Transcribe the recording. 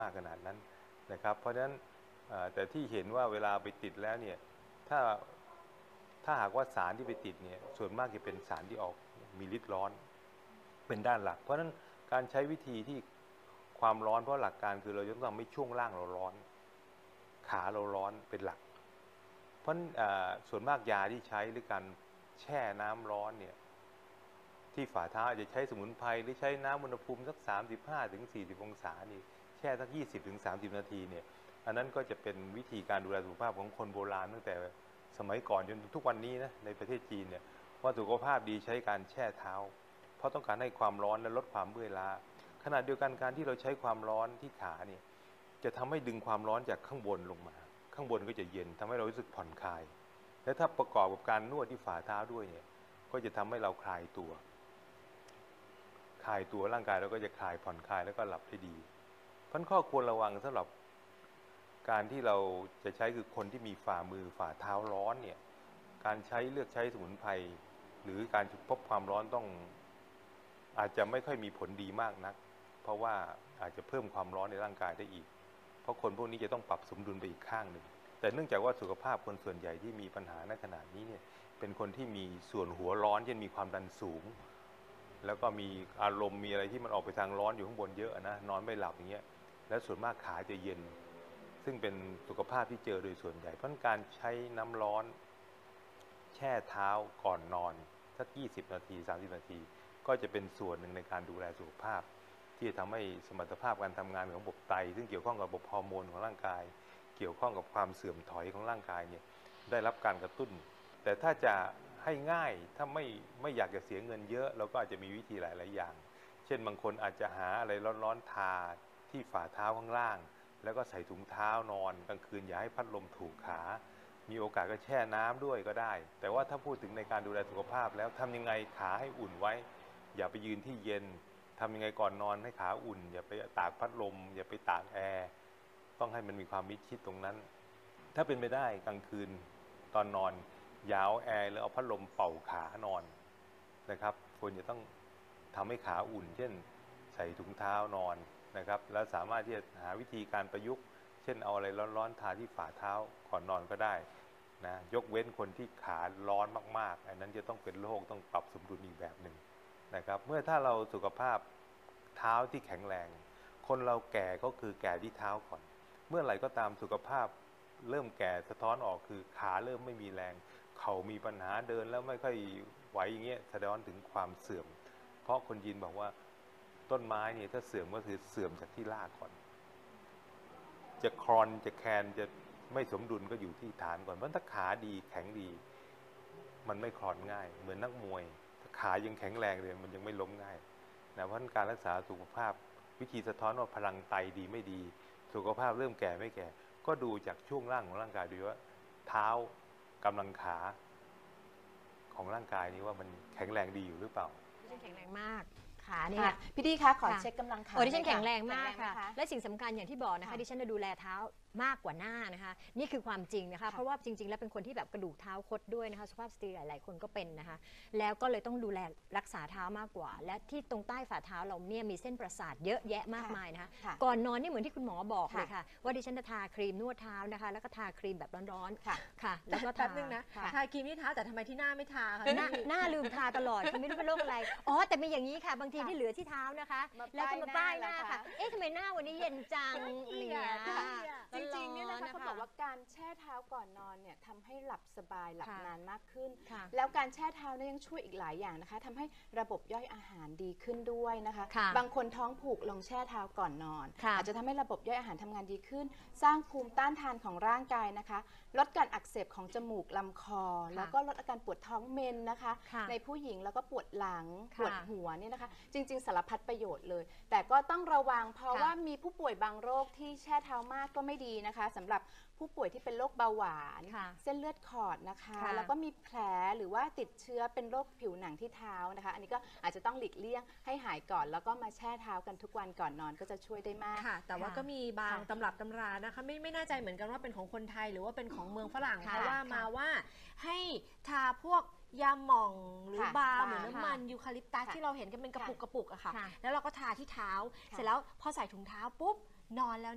มากขนาดนั้นนะครับเพราะฉะนั้นแต่ที่เห็นว่าเวลาไปติดแล้วเนี่ยถ้าหากว่าสารที่ไปติดเนี่ยส่วนมากจะเป็นสารที่ออกมีฤทธิ์ร้อนเป็นด้านหลักเพราะฉะนั้นการใช้วิธีที่ความร้อนเพราะหลักการคือเราจะต้องทำให้ช่วงล่างเราร้อนขาเราร้อนเป็นหลักเพราะส่วนมากยาที่ใช้หรือการแช่น้ำร้อนเนี่ยที่ฝ่าเท้าอาจจะใช้สมุนไพรหรือใช้น้ำอุณหภูมิสัก35-40 องศานี่แช่สัก20-30 นาทีเนี่ยอันนั้นก็จะเป็นวิธีการดูแลสุขภาพของคนโบราณตั้งแต่สมัยก่อนจนทุกวันนี้นะในประเทศจีนเนี่ยว่าสุขภาพดีใช้การแช่เท้าเพราะต้องการให้ความร้อนและลดความเมื่อยล้าขณะเดียวกันการที่เราใช้ความร้อนที่ขาเนี่ยจะทำให้ดึงความร้อนจากข้างบนลงมาข้างบนก็จะเย็นทำให้เรารู้สึกผ่อนคลายและถ้าประกอบกับการนวดที่ฝ่าเท้าด้วยเนี่ยก็จะทำให้เราคลายตัวร่างกายเราก็จะคลายผ่อนคลายแล้วก็หลับได้ดีเพราะข้อควรระวังสำหรับการที่เราจะใช้คือคนที่มีฝ่ามือฝ่าเท้าร้อนเนี่ยการเลือกใช้สมุนไพรหรือการพบความร้อนต้องอาจจะไม่ค่อยมีผลดีมากนักเพราะว่าอาจจะเพิ่มความร้อนในร่างกายได้อีกเพราะคนพวกนี้จะต้องปรับสมดุลไปอีกข้างหนึ่งแต่เนื่องจากว่าสุขภาพคนส่วนใหญ่ที่มีปัญหาในขณะนี้เนี่ยเป็นคนที่มีส่วนหัวร้อนเช่นมีความดันสูงแล้วก็มีอารมณ์มีอะไรที่มันออกไปทางร้อนอยู่ข้างบนเยอะนะนอนไม่หลับอย่างเงี้ยแล้วส่วนมากขาจะเย็นซึ่งเป็นสุขภาพที่เจอโดยส่วนใหญ่เพราะการใช้น้ำร้อนแช่เท้าก่อนนอนสัก20 นาที30 นาทีก็จะเป็นส่วนหนึ่งในการดูแลสุขภาพที่จะทำให้สมรรถภาพการทำงานของระบบไตซึ่งเกี่ยวข้องกับระบบฮอร์โมนของร่างกายเกี่ยวข้องกับความเสื่อมถอยของร่างกายเนี่ยได้รับการกระตุ้นแต่ถ้าจะให้ง่ายถ้าไม่อยากจะเสียเงินเยอะเราก็อาจจะมีวิธีหลายๆอย่างเช่นบางคนอาจจะหาอะไรร้อนๆทาที่ฝ่าเท้าข้างล่างแล้วก็ใส่ถุงเท้านอนกลางคืนอย่าให้พัดลมถูกขามีโอกาสก็แช่น้ำด้วยก็ได้แต่ว่าถ้าพูดถึงในการดูแลสุขภาพแล้วทำยังไงขาให้อุ่นไว้อย่าไปยืนที่เย็นทำยังไงก่อนนอนให้ขาอุ่นอย่าไปตากพัดลมอย่าไปตากแอร์ต้องให้มันมีความมิดชิดตรงนั้นถ้าเป็นไปได้กลางคืนตอนนอนอย่าเอาแอร์หรือเอาพัดลมเป่าขานอนนะครับควรจะต้องทำให้ขาอุ่นเช่นใส่ถุงเท้านอนนะครับแล้วสามารถที่จะหาวิธีการประยุกต์เช่นเอาอะไรร้อนๆทาที่ฝ่าเท้าก่อนนอนก็ได้นะยกเว้นคนที่ขาร้อนมากๆอันนั้นจะต้องเป็นโรคต้องปรับสมดุลอีกแบบหนึ่งนะครับเมื่อถ้าเราสุขภาพเท้าที่แข็งแรงคนเราแก่ก็คือแก่ที่เท้าก่อนเมื่อไหร่ก็ตามสุขภาพเริ่มแก่สะท้อนออกคือขาเริ่มไม่มีแรงเข่ามีปัญหาเดินแล้วไม่ค่อยไหวอย่างเงี้ยแสดงถึงความเสื่อมเพราะคนจีนบอกว่าต้นไม้เนี่ยถ้าเสื่อมก็คือเสื่อมจากที่รากก่อนจะคลอนจะแคนจะไม่สมดุลก็อยู่ที่ฐานก่อนเพราะถ้าขาดีแข็งดีมันไม่คลอนง่ายเหมือนนักมวยถ้าขายังแข็งแรงเลยมันยังไม่ล้มง่ายนะเพราะการรักษาสุขภาพวิธีสะท้อนว่าพลังไตดีไม่ดีสุขภาพเริ่มแก่ไม่แก่ก็ดูจากช่วงล่างของร่างกายดูว่าเท้ากำลังขาของร่างกายนี้ว่ามันแข็งแรงดีอยู่หรือเปล่าดิฉันแข็งแรงมากขาเนี่ยพี่ดีคะขอเช็คกำลังขาดิฉันแข็งแรงมากค่ะและสิ่งสำคัญอย่างที่บอกนะคะดิฉันจะดูแลเท้ามากกว่าหน้านะคะนี่คือความจริงนะคะเพราะว่าจริงๆแล้วเป็นคนที่แบบกระดูกเท้าคดด้วยนะคะสุภาพสตรีหลายๆคนก็เป็นนะคะแล้วก็เลยต้องดูแลรักษาเท้ามากกว่าและที่ตรงใต้ฝ่าเท้าเราเนี่ยมีเส้นประสาทเยอะแยะมากมายนะคะก่อนนอนนี่เหมือนที่คุณหมอบอกเลยค่ะว่าดิฉันจะทาครีมนวดเท้านะคะแล้วก็ทาครีมแบบร้อนๆค่ะแล้วก็ทานึงนะทาครีมที่เท้าแต่ทำไมที่หน้าไม่ทาคะหน้าลืมทาตลอดไม่รู้เป็นโรคอะไรแต่มีอย่างนี้ค่ะบางทีที่เหลือที่เท้านะคะแล้วก็มาป้ายหน้าค่ะทำไมหน้าวันนี้เย็นจังเนี่ยจริงๆเนี่ยนะคะเขาบอกว่าการแช่เท้าก่อนนอนเนี่ยทำให้หลับสบายหลับนานมากขึ้นแล้วการแช่เท้าเนี่ยยังช่วยอีกหลายอย่างนะคะทำให้ระบบย่อยอาหารดีขึ้นด้วยนะคะบางคนท้องผูกลงแช่เท้าก่อนนอนอาจจะทำให้ระบบย่อยอาหารทำงานดีขึ้นสร้างภูมิต้านทานของร่างกายนะคะลดการอักเสบของจมูกลำคอแล้วก็ลดอาการปวดท้องเมนนะคะในผู้หญิงแล้วก็ปวดหลังปวดหัวเนี่ยนะคะจริงๆสารพัดประโยชน์เลยแต่ก็ต้องระวังเพราะว่ามีผู้ป่วยบางโรคที่แช่เท้ามากก็ไม่ดีนะคะสำหรับผู้ป่วยที่เป็นโรคเบาหวานเส้นเลือดขอดนะคะแล้วก็มีแผลหรือว่าติดเชื้อเป็นโรคผิวหนังที่เท้านะคะอันนี้ก็อาจจะต้องหลีกเลี่ยงให้หายก่อนแล้วก็มาแช่เท้ากันทุกวันก่อนนอนก็จะช่วยได้มากค่ะแต่ว่าก็มีบางตำรับตำรานะคะไม่แน่ใจเหมือนกันว่าเป็นของคนไทยหรือว่าเป็นของเมืองฝรั่งเพราะว่ามาว่าให้ทาพวกยาหม่องหรือบาล์มหรือน้ำมันยูคาลิปตัสที่เราเห็นกันเป็นกระปุกอะค่ะแล้วเราก็ทาที่เท้าเสร็จแล้วพอใส่ถุงเท้าปุ๊บนอนแล้ว